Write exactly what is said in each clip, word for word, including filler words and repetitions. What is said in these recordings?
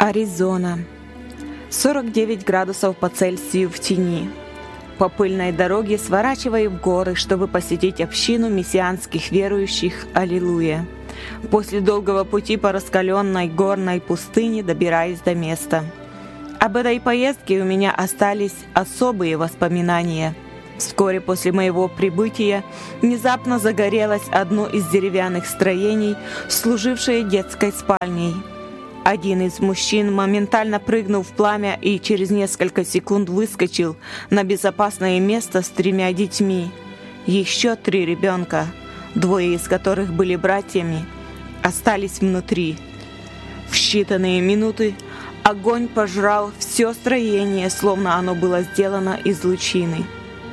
Аризона. сорок девять градусов по Цельсию в тени. По пыльной дороге сворачиваю в горы, чтобы посетить общину мессианских верующих «Аллилуйя». После долгого пути по раскаленной горной пустыне добираюсь до места. Об этой поездке у меня остались особые воспоминания. Вскоре после моего прибытия внезапно загорелось одно из деревянных строений, служившее детской спальней. Один из мужчин моментально прыгнул в пламя и через несколько секунд выскочил на безопасное место с тремя детьми. Еще три ребенка, двое из которых были братьями, остались внутри. В считанные минуты огонь пожрал все строение, словно оно было сделано из лучины.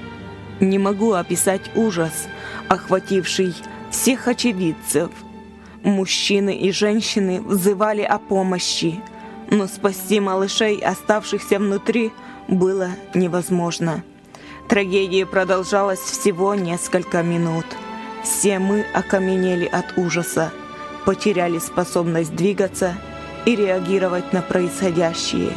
Не могу описать ужас, охвативший всех очевидцев. Мужчины и женщины взывали о помощи, но спасти малышей, оставшихся внутри, было невозможно. Трагедия продолжалась всего несколько минут. Все мы окаменели от ужаса, потеряли способность двигаться и реагировать на происходящее.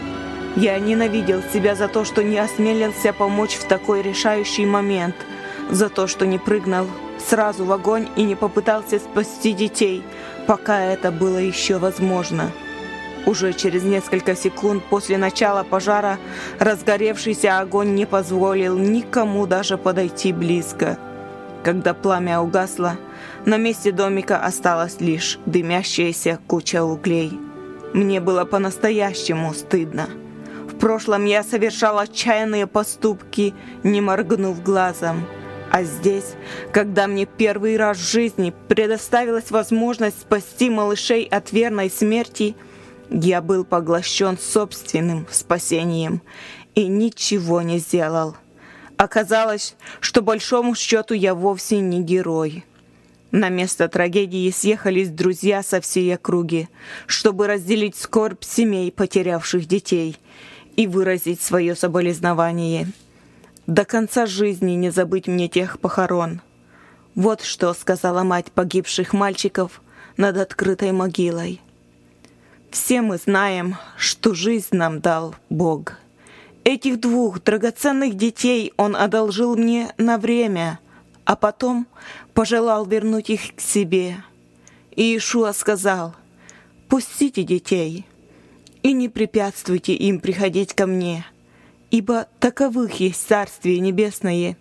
Я ненавидел себя за то, что не осмелился помочь в такой решающий момент, за то, что не прыгнул сразу в огонь и не попытался спасти детей, пока это было еще возможно. Уже через несколько секунд после начала пожара разгоревшийся огонь не позволил никому даже подойти близко. Когда пламя угасло, на месте домика осталась лишь дымящаяся куча углей. Мне было по-настоящему стыдно. В прошлом я совершал отчаянные поступки, не моргнув глазом. А здесь, когда мне первый раз в жизни предоставилась возможность спасти малышей от верной смерти, я был поглощен собственным спасением и ничего не сделал. Оказалось, что большому счету я вовсе не герой. На место трагедии съехались друзья со всей округи, чтобы разделить скорбь семей, потерявших детей, и выразить свое соболезнование. До конца жизни не забыть мне тех похорон. Вот что сказала мать погибших мальчиков над открытой могилой. Все мы знаем, что жизнь нам дал Бог. Этих двух драгоценных детей Он одолжил мне на время, а потом пожелал вернуть их к себе. И Иешуа сказал: «Пустите детей и не препятствуйте им приходить ко мне, ибо таковых есть Царствие Небесное».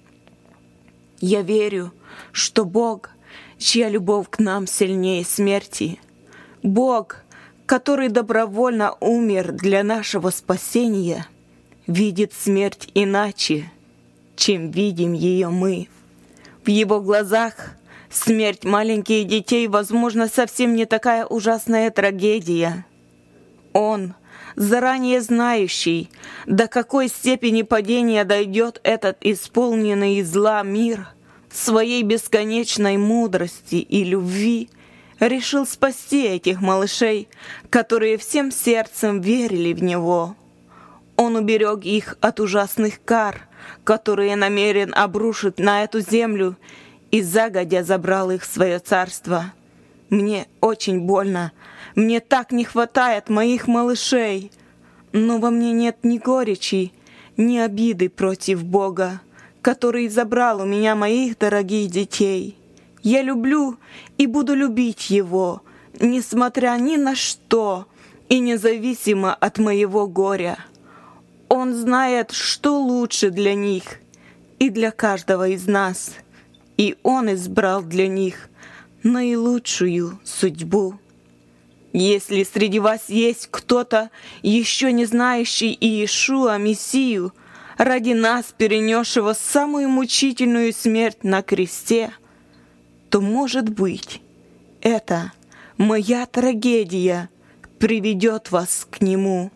Я верю, что Бог, чья любовь к нам сильнее смерти, Бог, который добровольно умер для нашего спасения, видит смерть иначе, чем видим ее мы. В Его глазах смерть маленьких детей, возможно, совсем не такая ужасная трагедия. Он, заранее знающий, до какой степени падения дойдет этот исполненный зла мир, в своей бесконечной мудрости и любви решил спасти этих малышей, которые всем сердцем верили в Него. Он уберег их от ужасных кар, которые намерен обрушить на эту землю, и загодя забрал их в свое царство. Мне очень больно, мне так не хватает моих малышей, но во мне нет ни горечи, ни обиды против Бога, который забрал у меня моих дорогих детей. Я люблю и буду любить Его, несмотря ни на что и независимо от моего горя. Он знает, что лучше для них и для каждого из нас, и Он избрал для них наилучшую судьбу. Если среди вас есть кто-то, еще не знающий Иешуа, Мессию, ради нас перенесшего самую мучительную смерть на кресте, то, может быть, это моя трагедия приведет вас к Нему».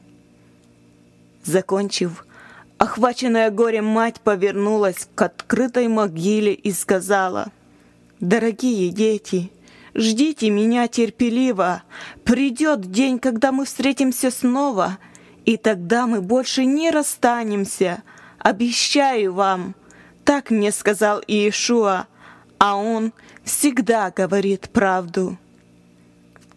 Закончив, охваченная горем мать повернулась к открытой могиле и сказала: «Дорогие дети, ждите меня терпеливо. Придет день, когда мы встретимся снова, и тогда мы больше не расстанемся. Обещаю вам». Так мне сказал Иешуа, а Он всегда говорит правду.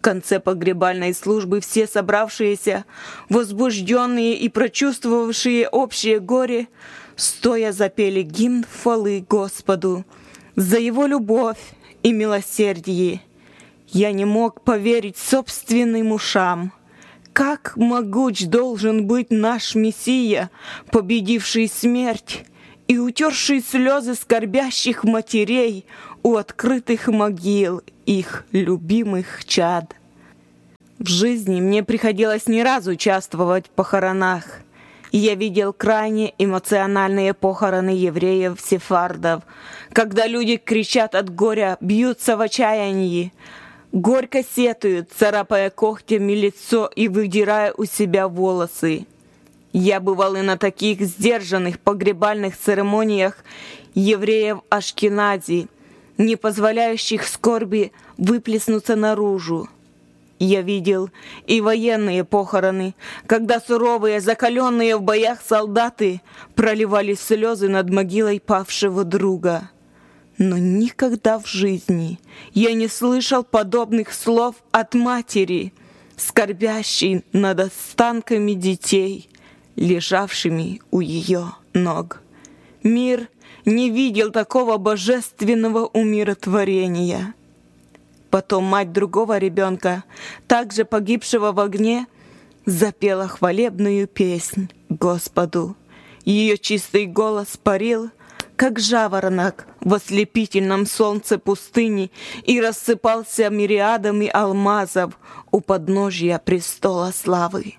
конце погребальной службы все собравшиеся, возбужденные и прочувствовавшие общее горе, стоя запели гимн хвалы Господу за Его любовь и милосердие. Я не мог поверить собственным ушам. Как могуч должен быть наш Мессия, победивший смерть и утерший слезы скорбящих матерей у открытых могил их любимых чад. В жизни мне приходилось не раз участвовать в похоронах, и я видел крайне эмоциональные похороны евреев-сефардов, когда люди кричат от горя, бьются в отчаянии, горько сетуют, царапая когтями лицо и выдирая у себя волосы. Я бывал и на таких сдержанных погребальных церемониях евреев Ашкенази, не позволяющих скорби выплеснуться наружу. Я видел и военные похороны, когда суровые, закаленные в боях солдаты проливали слезы над могилой павшего друга. Но никогда в жизни я не слышал подобных слов от матери, скорбящей над останками детей, лежавшими у ее ног. Мир не видел такого божественного умиротворения. Потом мать другого ребенка, также погибшего в огне, запела хвалебную песнь Господу. Ее чистый голос парил, как жаворонок в ослепительном солнце пустыни, и рассыпался мириадами алмазов у подножия престола славы.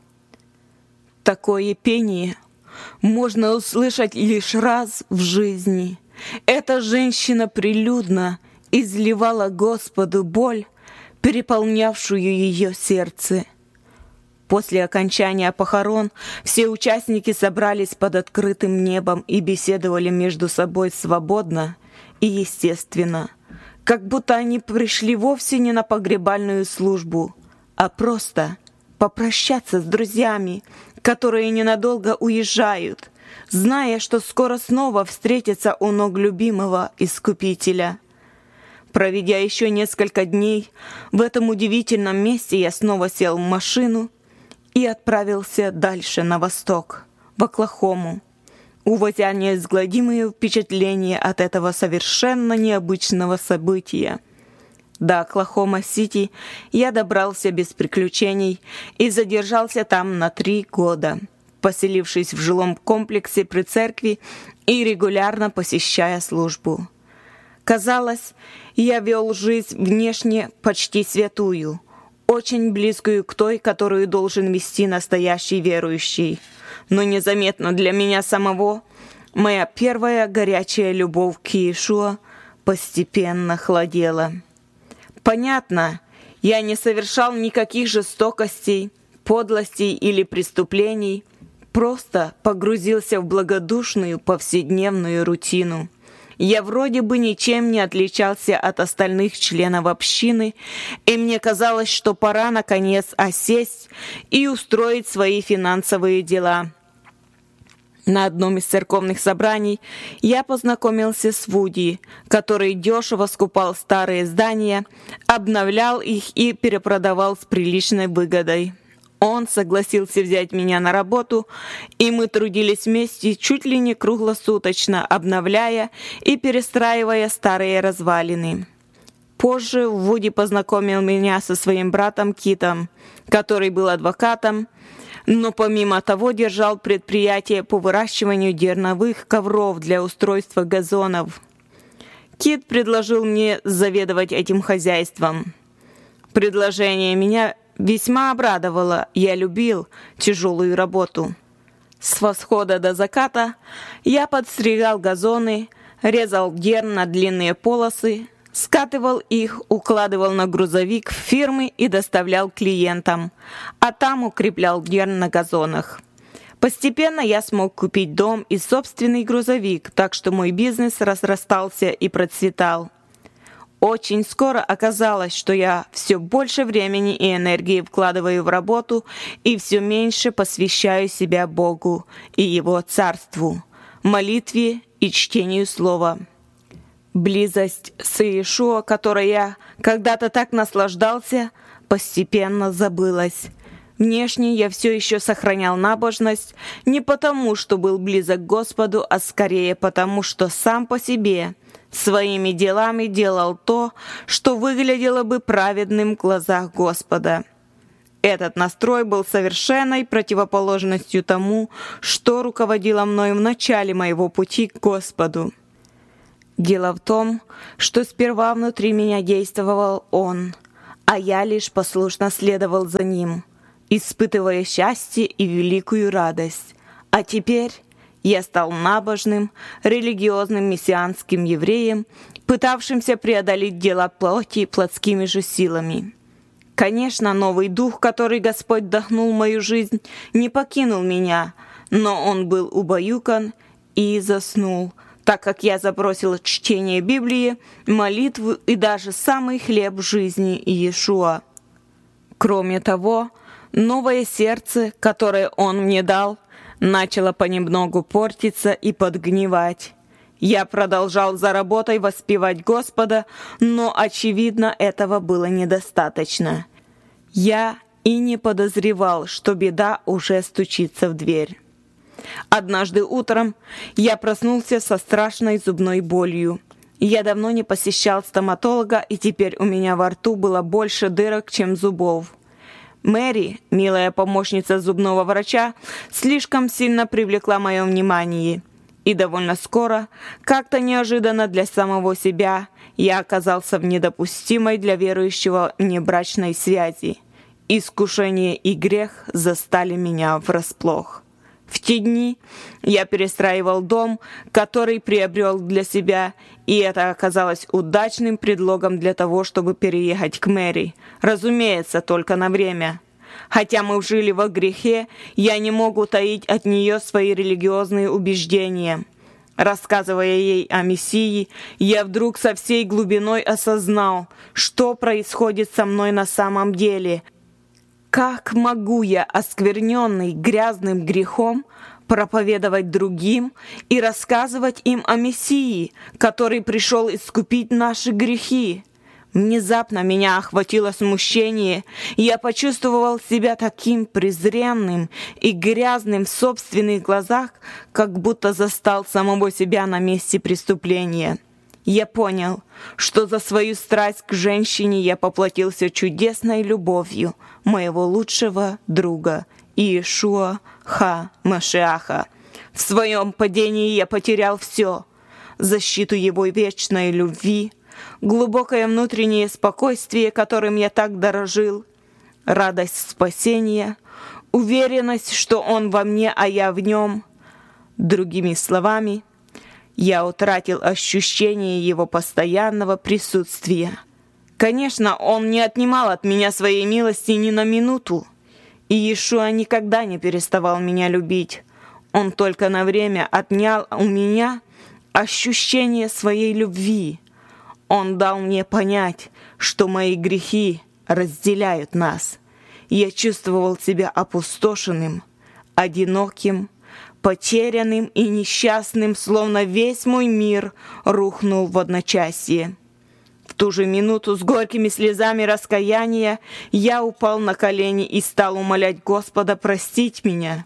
Такое пение можно услышать лишь раз в жизни. Эта женщина прилюдно изливала Господу боль, переполнявшую ее сердце. После окончания похорон все участники собрались под открытым небом и беседовали между собой свободно и естественно, как будто они пришли вовсе не на погребальную службу, а просто попрощаться с друзьями, которые ненадолго уезжают, зная, что скоро снова встретятся у ног любимого Искупителя. Проведя еще несколько дней в этом удивительном месте, я снова сел в машину и отправился дальше на восток, в Оклахому, увозя неизгладимые впечатления от этого совершенно необычного события. До Оклахома-Сити я добрался без приключений и задержался там на три года, поселившись в жилом комплексе при церкви и регулярно посещая службу. Казалось, я вел жизнь внешне почти святую, очень близкую к той, которую должен вести настоящий верующий. Но незаметно для меня самого моя первая горячая любовь к Иешуа постепенно хладела. Понятно, я не совершал никаких жестокостей, подлостей или преступлений, просто погрузился в благодушную повседневную рутину. Я вроде бы ничем не отличался от остальных членов общины, и мне казалось, что пора, наконец, осесть и устроить свои финансовые дела. На одном из церковных собраний я познакомился с Вуди, который дешево скупал старые здания, обновлял их и перепродавал с приличной выгодой. Он согласился взять меня на работу, и мы трудились вместе чуть ли не круглосуточно, обновляя и перестраивая старые развалины. Позже Вуди познакомил меня со своим братом Китом, который был адвокатом, но помимо того держал предприятие по выращиванию дерновых ковров для устройства газонов. Кит предложил мне заведовать этим хозяйством. Предложение меня весьма обрадовало, я любил тяжелую работу. С восхода до заката я подстригал газоны, резал дерн на длинные полосы, скатывал их, укладывал на грузовик в фирмы и доставлял клиентам, а там укреплял дерн на газонах. Постепенно я смог купить дом и собственный грузовик, так что мой бизнес разрастался и процветал. Очень скоро оказалось, что я все больше времени и энергии вкладываю в работу и все меньше посвящаю себя Богу и Его Царству, молитве и чтению Слова. Близость с Иешуа, которой я когда-то так наслаждался, постепенно забылось. Внешне я все еще сохранял набожность не потому, что был близок к Господу, а скорее потому, что сам по себе своими делами делал то, что выглядело бы праведным в глазах Господа. Этот настрой был совершенной противоположностью тому, что руководило мною в начале моего пути к Господу. Дело в том, что сперва внутри меня действовал Он, а я лишь послушно следовал за Ним, испытывая счастье и великую радость. А теперь я стал набожным, религиозным мессианским евреем, пытавшимся преодолеть дела плоти плотскими же силами. Конечно, новый дух, который Господь вдохнул в мою жизнь, не покинул меня, но он был убаюкан и заснул, так как я забросил чтение Библии, молитву и даже самый хлеб жизни Иешуа. Кроме того, новое сердце, которое Он мне дал, начало понемногу портиться и подгнивать. Я продолжал за работой воспевать Господа, но, очевидно, этого было недостаточно. Я и не подозревал, что беда уже стучится в дверь. Однажды утром я проснулся со страшной зубной болью. Я давно не посещал стоматолога, и теперь у меня во рту было больше дырок, чем зубов. Мэри, милая помощница зубного врача, слишком сильно привлекла мое внимание. И довольно скоро, как-то неожиданно для самого себя, я оказался в недопустимой для верующего внебрачной связи. Искушение и грех застали меня врасплох. В те дни я перестраивал дом, который приобрел для себя, и это оказалось удачным предлогом для того, чтобы переехать к Мэри. Разумеется, только на время. Хотя мы жили во грехе, я не мог утаить от нее свои религиозные убеждения. Рассказывая ей о Мессии, я вдруг со всей глубиной осознал, что происходит со мной на самом деле. Как могу я, оскверненный грязным грехом, проповедовать другим и рассказывать им о Мессии, который пришел искупить наши грехи? Внезапно меня охватило смущение, и я почувствовал себя таким презренным и грязным в собственных глазах, как будто застал самого себя на месте преступления. Я понял, что за свою страсть к женщине я поплатился чудесной любовью моего лучшего друга Иешуа ха-Машиаха. В своем падении я потерял все: защиту его вечной любви, глубокое внутреннее спокойствие, которым я так дорожил, радость спасения, уверенность, что Он во мне, а я в Нем. Другими словами, я утратил ощущение Его постоянного присутствия. Конечно, Он не отнимал от меня своей милости ни на минуту, и Иешуа никогда не переставал меня любить. Он только на время отнял у меня ощущение своей любви. Он дал мне понять, что мои грехи разделяют нас. Я чувствовал себя опустошенным, одиноким, потерянным и несчастным, словно весь мой мир рухнул в одночасье. В ту же минуту с горькими слезами раскаяния я упал на колени и стал умолять Господа простить меня.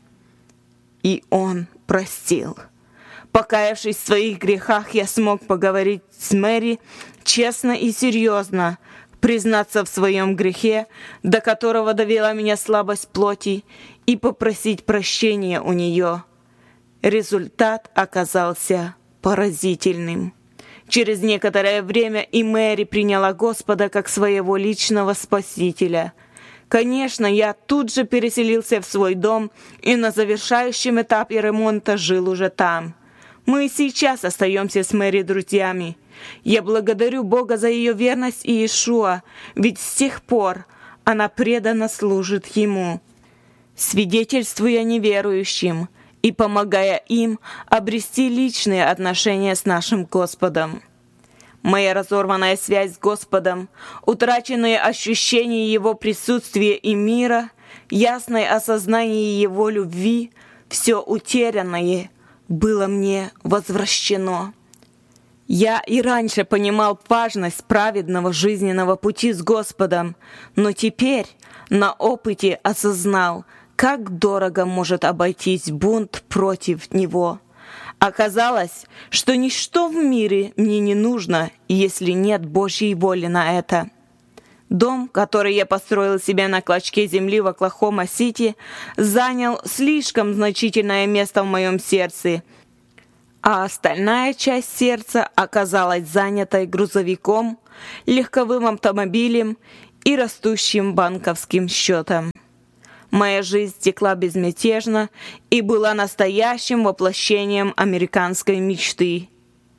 И Он простил. Покаявшись в своих грехах, я смог поговорить с Мэри честно и серьезно, признаться в своем грехе, до которого довела меня слабость плоти, и попросить прощения у нее. Результат оказался поразительным. Через некоторое время и Мэри приняла Господа как своего личного Спасителя. Конечно, я тут же переселился в свой дом и на завершающем этапе ремонта жил уже там. Мы и сейчас остаемся с Мэри друзьями. Я благодарю Бога за ее верность Иешуа, ведь с тех пор она преданно служит Ему, свидетельствуя неверующим и помогая им обрести личные отношения с нашим Господом. Моя разорванная связь с Господом, утраченные ощущения Его присутствия и мира, ясное осознание Его любви, все утерянное было мне возвращено. Я и раньше понимал важность праведного жизненного пути с Господом, но теперь на опыте осознал, как дорого может обойтись бунт против Него. Оказалось, что ничто в мире мне не нужно, если нет Божьей воли на это. Дом, который я построил себе на клочке земли в Оклахома-Сити, занял слишком значительное место в моем сердце, а остальная часть сердца оказалась занятой грузовиком, легковым автомобилем и растущим банковским счетом. Моя жизнь текла безмятежно и была настоящим воплощением американской мечты.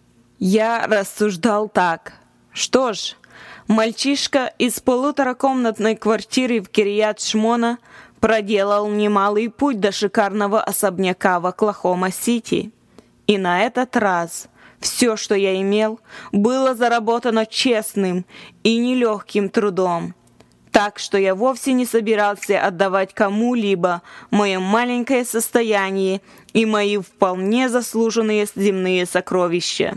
Я рассуждал так. Что ж, мальчишка из полуторакомнатной квартиры в Кирьят-Шмона проделал немалый путь до шикарного особняка в Оклахома-Сити. И на этот раз все, что я имел, было заработано честным и нелегким трудом. Так что я вовсе не собирался отдавать кому-либо мое маленькое состояние и мои вполне заслуженные земные сокровища.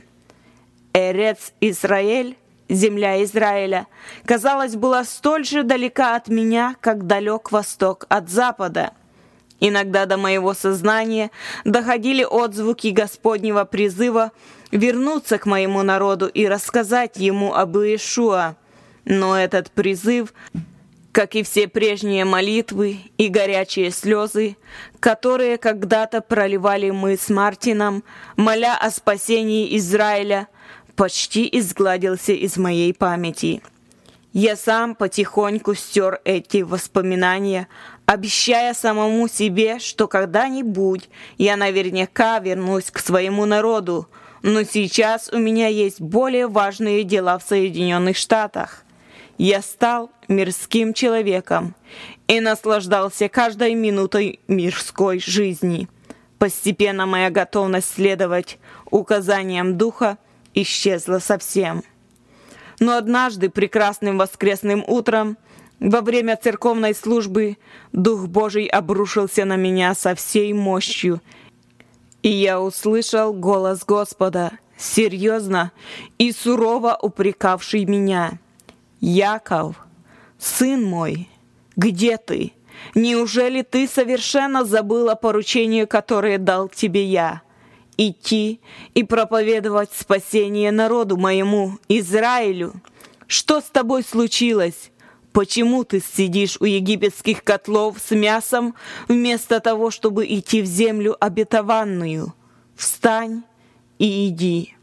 Эрец Исраэль, земля Израиля, казалось, была столь же далека от меня, как далек восток от запада. Иногда до моего сознания доходили отзвуки Господнего призыва вернуться к моему народу и рассказать ему об Иешуа. Но этот призыв, как и все прежние молитвы и горячие слезы, которые когда-то проливали мы с Мартином, моля о спасении Израиля, почти изгладился из моей памяти. Я сам потихоньку стер эти воспоминания, обещая самому себе, что когда-нибудь я наверняка вернусь к своему народу, но сейчас у меня есть более важные дела в Соединенных Штатах. Я стал мирским человеком и наслаждался каждой минутой мирской жизни. Постепенно моя готовность следовать указаниям Духа исчезла совсем. Но однажды, прекрасным воскресным утром, во время церковной службы, Дух Божий обрушился на меня со всей мощью, и я услышал голос Господа, серьезно и сурово упрекавший меня: «Яков, сын мой, где ты? Неужели ты совершенно забыл о поручении, которое дал тебе я? Идти и проповедовать спасение народу моему, Израилю? Что с тобой случилось? Почему ты сидишь у египетских котлов с мясом, вместо того, чтобы идти в землю обетованную? Встань и иди».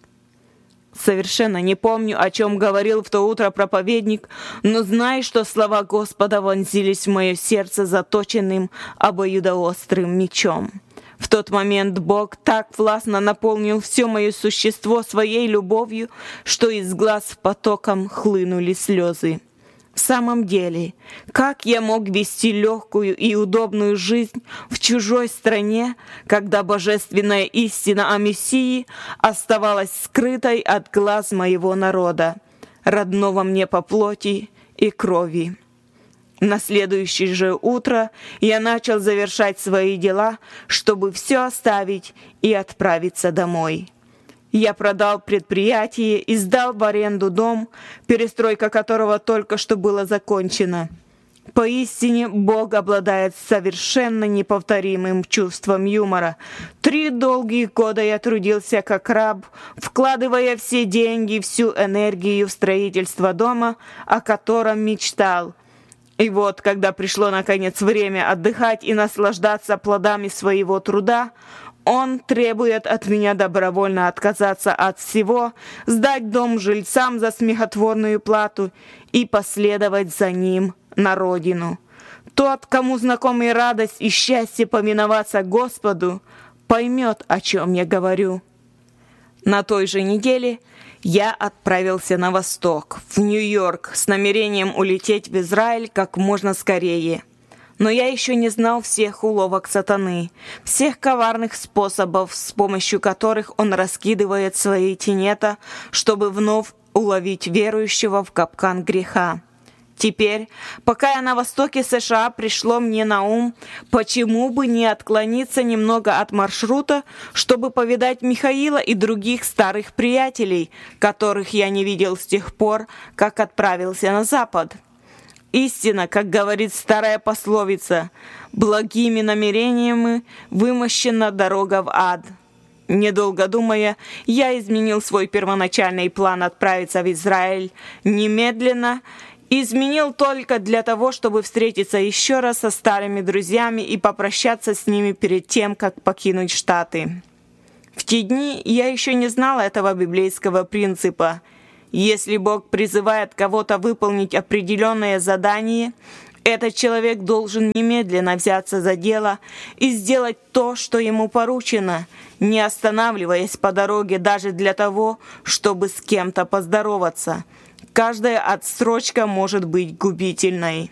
Совершенно не помню, о чем говорил в то утро проповедник, но знаю, что слова Господа вонзились в мое сердце заточенным обоюдоострым мечом. В тот момент Бог так властно наполнил все мое существо своей любовью, что из глаз потоком хлынули слезы. В самом деле, как я мог вести легкую и удобную жизнь в чужой стране, когда божественная истина о Мессии оставалась скрытой от глаз моего народа, родного мне по плоти и крови? На следующее же утро я начал завершать свои дела, чтобы все оставить и отправиться домой. Я продал предприятие и сдал в аренду дом, перестройка которого только что была закончена. Поистине, Бог обладает совершенно неповторимым чувством юмора. Три долгих года я трудился как раб, вкладывая все деньги, всю энергию в строительство дома, о котором мечтал. И вот, когда пришло наконец время отдыхать и наслаждаться плодами своего труда, Он требует от меня добровольно отказаться от всего, сдать дом жильцам за смехотворную плату и последовать за ним на родину. Тот, кому знакомы радость и счастье поминоваться Господу, поймет, о чем я говорю. На той же неделе я отправился на восток, в Нью-Йорк, с намерением улететь в Израиль как можно скорее. Но я еще не знал всех уловок сатаны, всех коварных способов, с помощью которых он раскидывает свои тенета, чтобы вновь уловить верующего в капкан греха. Теперь, пока я на востоке США, пришло мне на ум, почему бы не отклониться немного от маршрута, чтобы повидать Михаила и других старых приятелей, которых я не видел с тех пор, как отправился на запад. Истина, как говорит старая пословица, благими намерениями вымощена дорога в ад. Недолго думая, я изменил свой первоначальный план отправиться в Израиль немедленно. Изменил только для того, чтобы встретиться еще раз со старыми друзьями и попрощаться с ними перед тем, как покинуть Штаты. В те дни я еще не знала этого библейского принципа. Если Бог призывает кого-то выполнить определенное задание, этот человек должен немедленно взяться за дело и сделать то, что ему поручено, не останавливаясь по дороге даже для того, чтобы с кем-то поздороваться. Каждая отсрочка может быть губительной.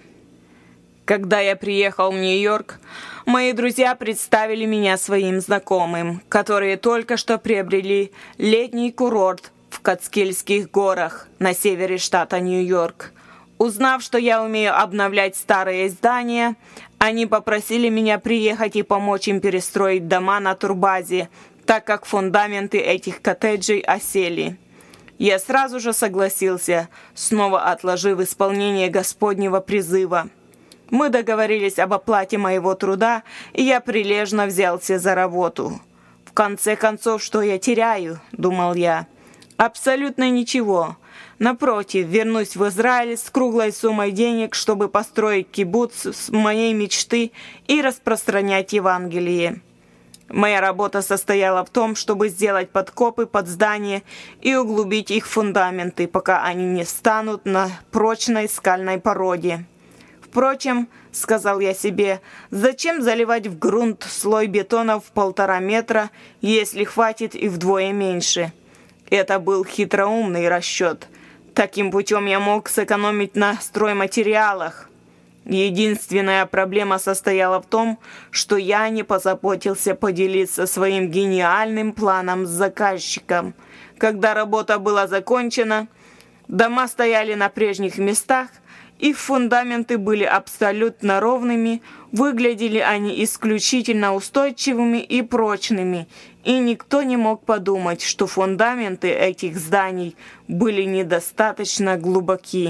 Когда я приехал в Нью-Йорк, мои друзья представили меня своим знакомым, которые только что приобрели летний курорт в Кацкильских горах на севере штата Нью-Йорк. Узнав, что я умею обновлять старые здания, они попросили меня приехать и помочь им перестроить дома на турбазе, так как фундаменты этих коттеджей осели. Я сразу же согласился, снова отложив исполнение Господнего призыва. Мы договорились об оплате моего труда, и я прилежно взялся за работу. В конце концов, что я теряю, думал я? Абсолютно ничего. Напротив, вернусь в Израиль с круглой суммой денег, чтобы построить кибуц с моей мечты и распространять Евангелие. Моя работа состояла в том, чтобы сделать подкопы под здание и углубить их фундаменты, пока они не встанут на прочной скальной породе. Впрочем, сказал я себе, зачем заливать в грунт слой бетона в полтора метра, если хватит и вдвое меньше? Это был хитроумный расчет. Таким путем я мог сэкономить на стройматериалах. Единственная проблема состояла в том, что я не позаботился поделиться своим гениальным планом с заказчиком. Когда работа была закончена, дома стояли на прежних местах, их фундаменты были абсолютно ровными, выглядели они исключительно устойчивыми и прочными, и никто не мог подумать, что фундаменты этих зданий были недостаточно глубоки.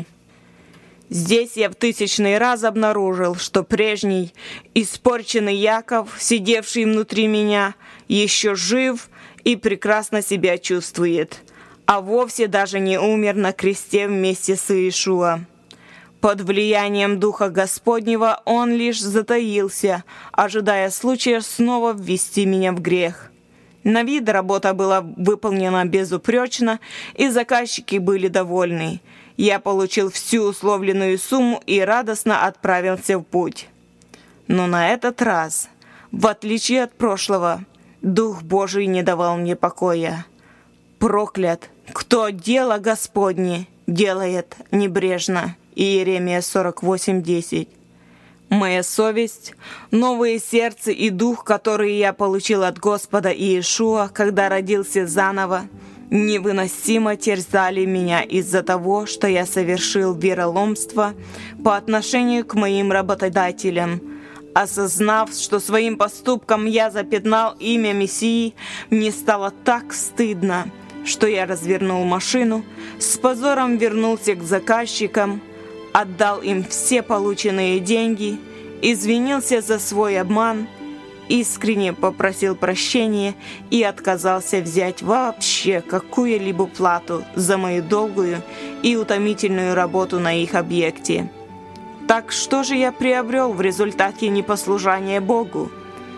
Здесь я в тысячный раз обнаружил, что прежний, испорченный Яков, сидевший внутри меня, еще жив и прекрасно себя чувствует, а вовсе даже не умер на кресте вместе с Иешуа. Под влиянием Духа Господнего он лишь затаился, ожидая случая снова ввести меня в грех. На вид работа была выполнена безупречно, и заказчики были довольны. Я получил всю условленную сумму и радостно отправился в путь. Но на этот раз, в отличие от прошлого, Дух Божий не давал мне покоя. «Проклят, кто дело Господне делает небрежно». Иеремия сорок восемь десять. Моя совесть, новое сердце и дух, которые я получил от Господа Иешуа, когда родился заново, невыносимо терзали меня из-за того, что я совершил вероломство по отношению к моим работодателям. Осознав, что своим поступком я запятнал имя Мессии, мне стало так стыдно, что я развернул машину, с позором вернулся к заказчикам, отдал им все полученные деньги, извинился за свой обман, искренне попросил прощения и отказался взять вообще какую-либо плату за мою долгую и утомительную работу на их объекте. Так что же я приобрел в результате непослушания Богу?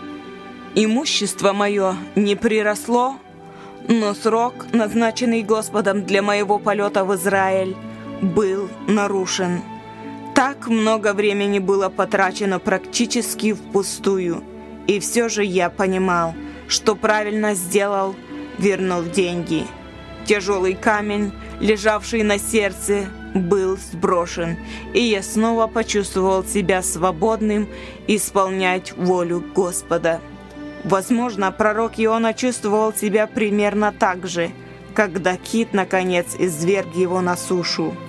Имущество мое не приросло, но срок, назначенный Господом для моего полета в Израиль, был нарушен. Так много времени было потрачено практически впустую, и все же я понимал, что правильно сделал, вернув деньги. Тяжелый камень, лежавший на сердце, был сброшен, и я снова почувствовал себя свободным исполнять волю Господа. Возможно, пророк Иона чувствовал себя примерно так же, когда кит, наконец, изверг его на сушу.